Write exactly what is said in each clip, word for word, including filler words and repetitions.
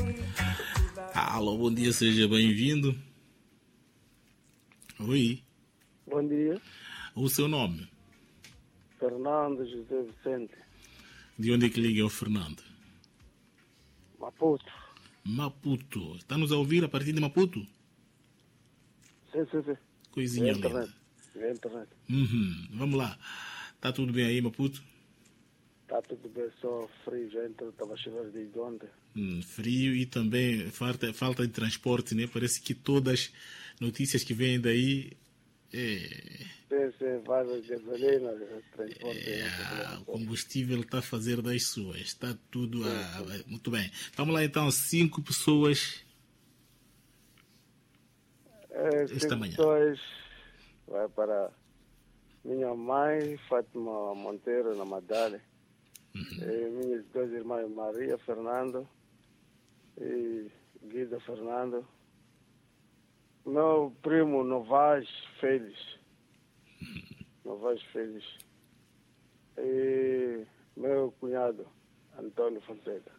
Alô, bom dia, seja bem-vindo. Oi. Bom dia. O seu nome? Fernando José Vicente. De onde é que liga o Fernando? Maputo. Maputo. Está-nos a ouvir a partir de Maputo? Sim, sim, sim. Coisinha Via internet. linda. Via internet. Uhum. Vamos lá. Está tudo bem aí, Maputo? Está tudo bem, só frio, já entrou, estava chovendo desde ontem. Hum, frio e também falta, falta de transporte, né? Parece que todas as notícias que vêm daí... É... Sim, sim, várias gasolina, transporte. É, o combustível está a fazer das suas. Está tudo a... Muito bem. Vamos lá então, cinco pessoas É, esta cinco manhã. pessoas, vai para minha mãe, Fátima Monteiro, na Madalha. Uhum. E minhas duas irmãs, Maria Fernando e Guida Fernando. Meu primo Novais Félix. Novais Félix. E meu cunhado, Antônio Fonseca.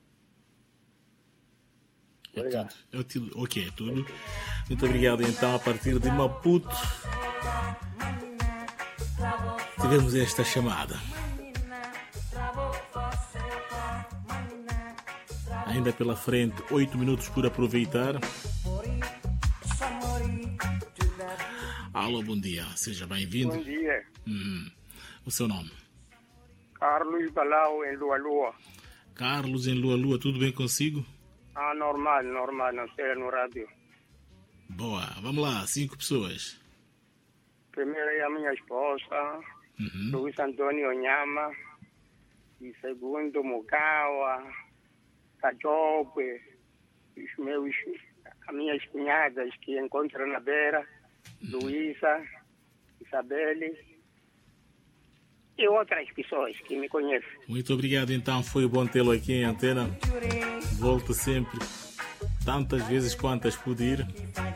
É Obrigado. tudo. É tudo. Ok, é tudo. Muito obrigado então, a partir de Maputo. Tivemos esta chamada. Ainda pela frente, oito minutos por aproveitar. Alô, bom dia, seja bem-vindo. Bom dia. Hum. O seu nome? Carlos Balau, em Lua Lua. Carlos em Lua Lua, tudo bem consigo? Ah, normal, normal, não sei, no rádio. Boa, vamos lá, cinco pessoas. Primeiro é a minha esposa, Uhum. Luiz Antônio Onyama. E segundo, Mugawa, Cajope, os meus, as minhas cunhadas que encontram na beira, Luísa, Isabelle e outras pessoas que me conhecem. Muito obrigado, então, foi bom tê-lo aqui em antena. Volto sempre, tantas vezes quantas puder ir.